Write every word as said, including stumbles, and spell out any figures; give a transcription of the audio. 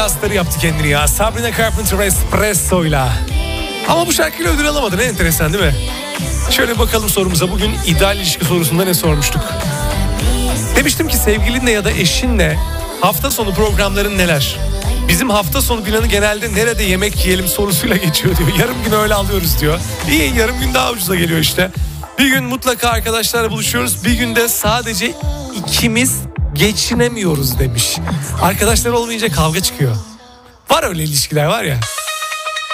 Astarı yaptı kendini ya. Sabrina Carpenter Espresso'yla. Ama bu şarkıyla ödül alamadı. Ne enteresan değil mi? Şöyle bakalım sorumuza. Bugün ideal ilişki sorusunda ne sormuştuk? Demiştim ki sevgilinle ya da eşinle hafta sonu programların neler? Bizim hafta sonu planı genelde nerede yemek yiyelim sorusuyla geçiyor diyor. Yarım gün öyle alıyoruz diyor. İyi, yarım gün daha ucuza geliyor işte. Bir gün mutlaka arkadaşlarla buluşuyoruz. Bir günde sadece ikimiz geçinemiyoruz demiş. Arkadaşlar olmayınca kavga çıkıyor. Var öyle ilişkiler var ya.